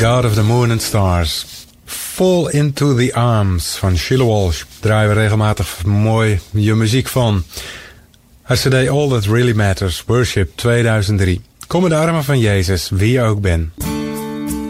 God of the Moon and Stars. Fall into the Arms van Sheila Walsh. Draaien we regelmatig mooi je muziek van. Haar cd All That Really Matters, Worship 2003. Kom in de armen van Jezus, wie je ook bent.